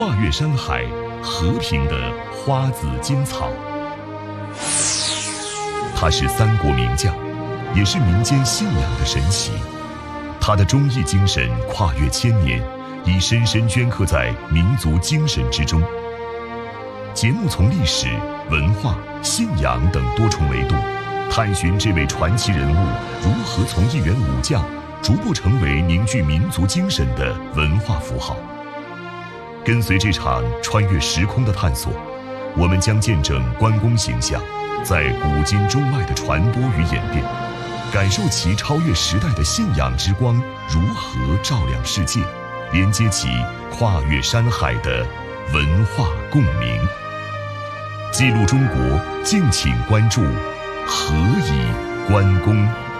跨越山海，和平的花子金草。他是三国名将，也是民间信仰的神奇。他的忠义精神跨越千年，已深深镌刻在民族精神之中。节目从历史、文化、信仰等多重维度，探寻这位传奇人物如何从一员武将，逐步成为凝聚民族精神的文化符号。跟随这场穿越时空的探索，我们将见证关公形象在古今中外的传播与演变，感受其超越时代的信仰之光如何照亮世界，连接起跨越山海的文化共鸣。记录中国，敬请关注何以关公。